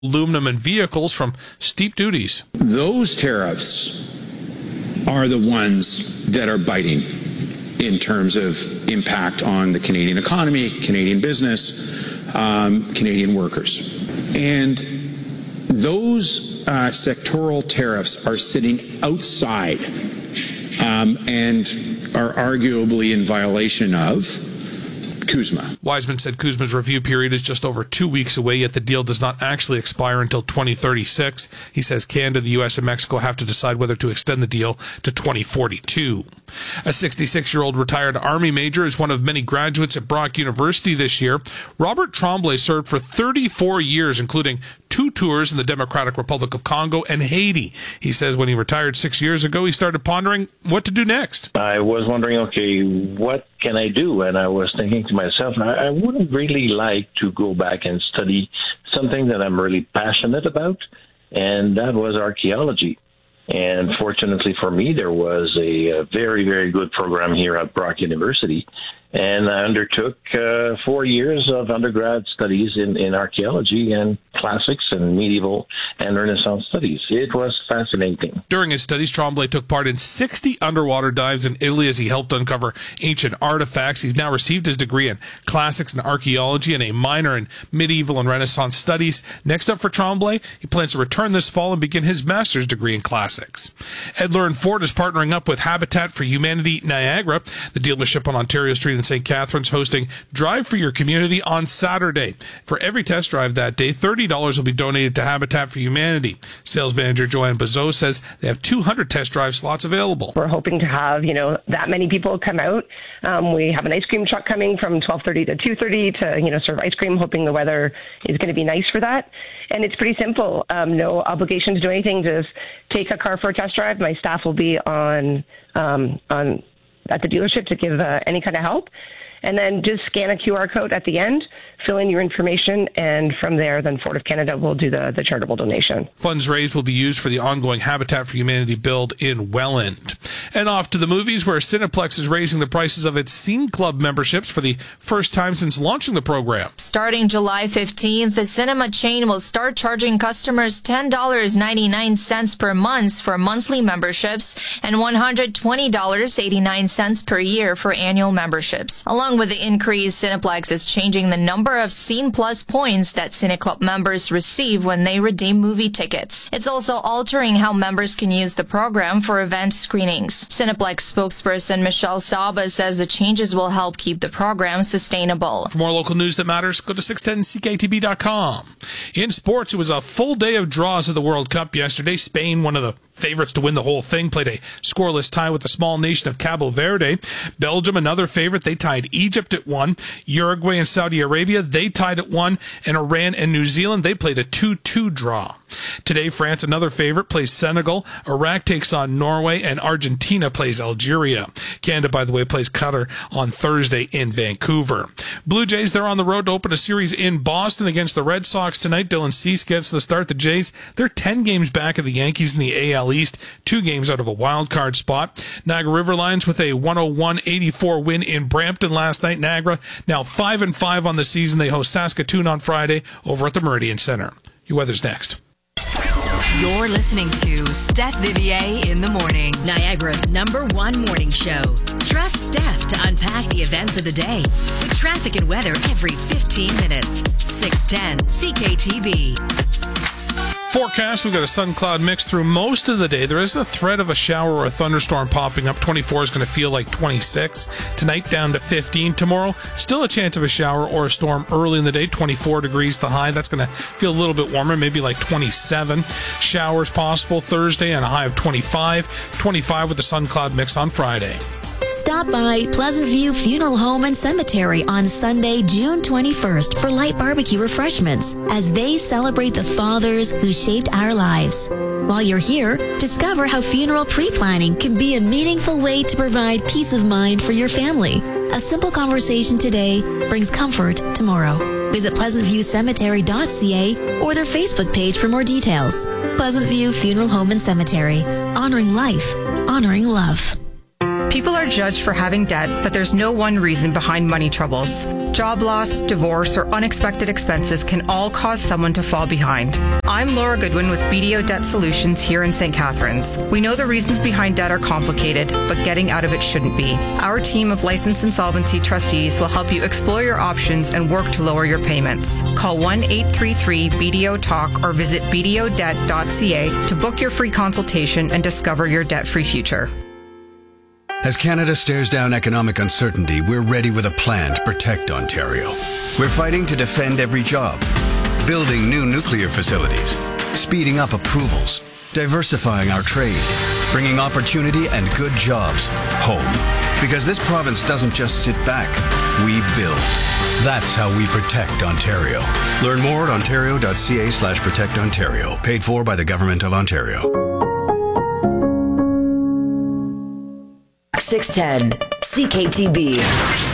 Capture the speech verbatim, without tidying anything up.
aluminum and vehicles from steep duties. Those tariffs are the ones that are biting in terms of impact on the Canadian economy, Canadian business, um, Canadian workers. And those uh, sectoral tariffs are sitting outside um, and are arguably in violation of CUSMA. Wiseman said CUSMA's review period is just over two weeks away, yet the deal does not actually expire until twenty thirty-six. He says Canada, the U S, and Mexico have to decide whether to extend the deal to twenty forty-two. A sixty-six-year-old retired Army major is one of many graduates at Brock University this year. Robert Tremblay served for thirty-four years, including two tours in the Democratic Republic of Congo and Haiti. He says when he retired six years ago, he started pondering what to do next. I was wondering, okay, what can I do? And I was thinking to myself, I, I wouldn't really like to go back and study something that I'm really passionate about, and that was archaeology. And fortunately for me, there was a, a very, very good program here at Brock University. And I undertook uh, four years of undergrad studies in, in archaeology and classics and medieval and Renaissance studies. It was fascinating. During his studies, Tremblay took part in sixty underwater dives in Italy as he helped uncover ancient artifacts. He's now received his degree in classics and archaeology and a minor in medieval and Renaissance studies. Next up for Tremblay, he plans to return this fall and begin his master's degree in classics. Edler and Ford is partnering up with Habitat for Humanity Niagara. The dealership on Ontario Street in Saint Catharines hosting Drive for Your Community on Saturday. For every test drive that day, thirty dollars will be donated to Habitat for Humanity. Sales manager Joanne Bazot says they have two hundred test drive slots available. We're hoping to have, you know, that many people come out. Um, we have an ice cream truck coming from twelve thirty to two thirty to, you know, serve ice cream, hoping the weather is going to be nice for that. And it's pretty simple. Um, no obligation to do anything. Just take a car for a test drive. My staff will be on um, on at the dealership to give uh, any kind of help. And then just scan a Q R code at the end, fill in your information, and from there, then Ford of Canada will do the, the charitable donation. Funds raised will be used for the ongoing Habitat for Humanity build in Welland. And off to the movies, where Cineplex is raising the prices of its Scene Club memberships for the first time since launching the program. Starting July fifteenth, the cinema chain will start charging customers ten dollars and ninety-nine cents per month for monthly memberships and one hundred twenty dollars and eighty-nine cents per year for annual memberships. Along with the increase, Cineplex is changing the number of Scene Plus points that CineClub members receive when they redeem movie tickets. It's also altering how members can use the program for event screenings. Cineplex spokesperson Michelle Saba says the changes will help keep the program sustainable. For more local news that matters, go to six ten C K T B dot com. In sports, it was a full day of draws at the World Cup yesterday. Spain, one of the favorites to win the whole thing, played a scoreless tie with the small nation of Cabo Verde. Belgium, another favorite, they tied Egypt at one. Uruguay and Saudi Arabia, they tied at one. And Iran and New Zealand, they played a two two draw. Today, France, another favorite, plays Senegal. Iraq takes on Norway, and Argentina plays Algeria. Canada, by the way, plays Qatar on Thursday in Vancouver. Blue Jays, they're on the road to open a series in Boston against the Red Sox tonight. Dylan Cease gets the start. The Jays, they're ten games back of the Yankees in the A L East, two games out of a wild card spot. Niagara River Lions with a one oh one eighty-four win in Brampton last night. Niagara now five and five on the season. They host Saskatoon on Friday over at the Meridian Center. Your weather's next. You're listening to Steph Vivier in the Morning, Niagara's number one morning show. Trust Steph to unpack the events of the day with traffic and weather every fifteen minutes. six ten C K T B. Forecast, we've got a sun cloud mix through most of the day. There is a threat of a shower or a thunderstorm popping up. twenty-four is going to feel like twenty-six. Tonight down to fifteen. Tomorrow, still a chance of a shower or a storm early in the day. twenty-four degrees the high. That's going to feel a little bit warmer, maybe like twenty-seven. Showers possible Thursday and a high of twenty-five. twenty-five with the sun cloud mix on Friday. Stop by Pleasant View Funeral Home and Cemetery on Sunday, June twenty-first for light barbecue refreshments as they celebrate the fathers who shaped our lives. While you're here, discover how funeral pre-planning can be a meaningful way to provide peace of mind for your family. A simple conversation today brings comfort tomorrow. Visit pleasant view cemetery dot c a or their Facebook page for more details. Pleasant View Funeral Home and Cemetery. Honoring life, honoring love. People are judged for having debt, but there's no one reason behind money troubles. Job loss, divorce, or unexpected expenses can all cause someone to fall behind. I'm Laura Goodwin with B D O Debt Solutions here in Saint Catharines. We know the reasons behind debt are complicated, but getting out of it shouldn't be. Our team of licensed insolvency trustees will help you explore your options and work to lower your payments. Call one eight three three B D O talk or visit b d o debt dot c a to book your free consultation and discover your debt-free future. As Canada stares down economic uncertainty, we're ready with a plan to protect Ontario. We're fighting to defend every job, building new nuclear facilities, speeding up approvals, diversifying our trade, bringing opportunity and good jobs home. Because this province doesn't just sit back, we build. That's how we protect Ontario. Learn more at ontario dot c a slash protect Ontario. Paid for by the Government of Ontario. six ten C K T B.